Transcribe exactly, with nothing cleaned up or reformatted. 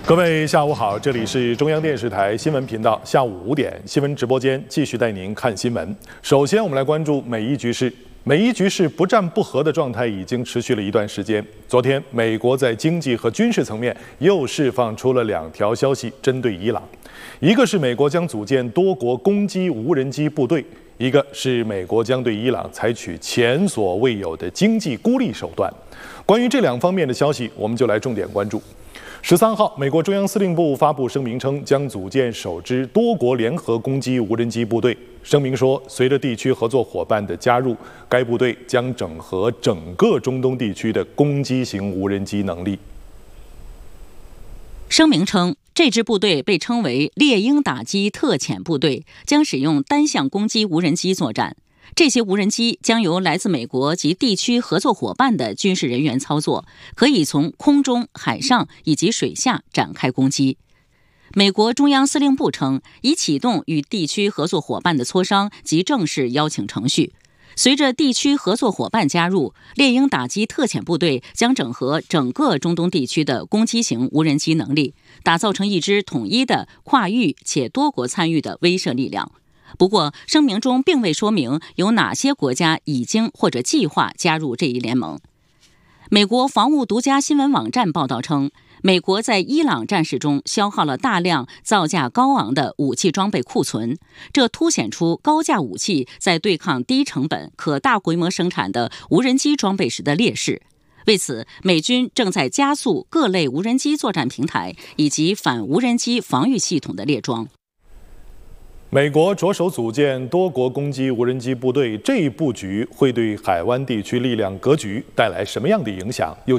各位下午好，这里是中央电视台新闻频道，下午五点新闻直播间继续带您看新闻。首先，我们来关注美伊局势。美伊局势不战不和的状态已经持续了一段时间。昨天，美国在经济和军事层面又释放出了两条消息，针对伊朗。一个是美国将组建多国攻击无人机部队，一个是美国将对伊朗采取前所未有的经济孤立手段。关于这两方面的消息，我们就来重点关注。十三号，美国中央司令部发布声明称，将组建首支多国联合攻击无人机部队。声明说，随着地区合作伙伴的加入，该部队将整合整个中东地区的攻击型无人机能力。 声明称，这支部队被称为猎鹰打击特遣部队，将使用单向攻击无人机作战。这些无人机将由来自美国及地区合作伙伴的军事人员操作，可以从空中、海上以及水下展开攻击。美国中央司令部称，已启动与地区合作伙伴的磋商及正式邀请程序。随着地区合作伙伴加入，猎鹰打击特遣部队将整合整个中东地区的攻击型无人机能力，打造成一支统一的跨域且多国参与的威慑力量。不过，声明中并未说明有哪些国家已经或者计划加入这一联盟。美国防务独家新闻网站报道称，美国在伊朗战事中消耗了大量造价高昂的武器装备库存，这凸显出高价武器在对抗低成本、可大规模生产的无人机装备时的劣势。为此，美军正在加速各类无人机作战平台以及反无人机防御系统的列装。 美国着手组建多国攻击无人机部队，这一布局会对海湾地区力量格局带来什么样的影响？又